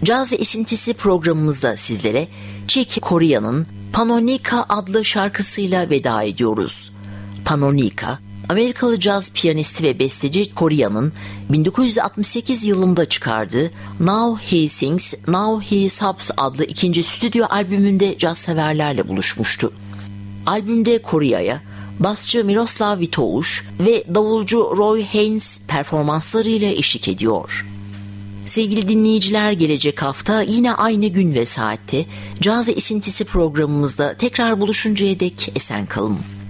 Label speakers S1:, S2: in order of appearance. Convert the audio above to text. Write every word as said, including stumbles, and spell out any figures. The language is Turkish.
S1: Caz esintisi programımızda sizlere Chick Corea'nın Panonica adlı şarkısıyla veda ediyoruz. Panonica, Amerikalı caz piyanisti ve besteci Corea'nın bin dokuz yüz altmış sekiz yılında çıkardığı Now He Sings, Now He Subs adlı ikinci stüdyo albümünde caz severlerle buluşmuştu. Albümde Corea'ya basçı Miroslav Vitouš ve davulcu Roy Haynes performanslarıyla eşlik ediyor. Sevgili dinleyiciler, gelecek hafta yine aynı gün ve saatte Caz Esintisi programımızda tekrar buluşuncaya dek esen kalın.